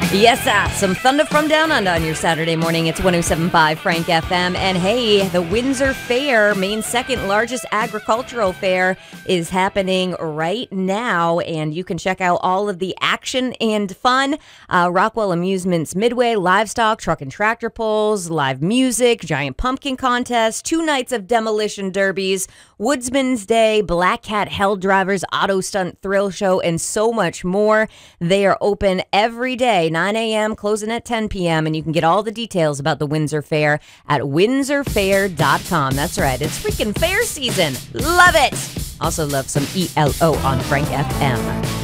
Yes, some thunder from down under on your Saturday morning. It's 107.5 Frank FM. And hey, the Windsor Fair, Maine's second largest agricultural fair, is happening right now. And you can check out all of the action and fun. Rockwell Amusements Midway, livestock, truck and tractor pulls, live music, giant pumpkin contest, 2 nights of demolition derbies, Woodsman's Day, Black Cat Hell Drivers, Auto Stunt Thrill Show, and so much more. They are open every day, 9 a.m., closing at 10 p.m., and you can get all the details about the Windsor Fair at windsorfair.com. That's right, it's freaking fair season. Love it! Also love some ELO on Frank FM.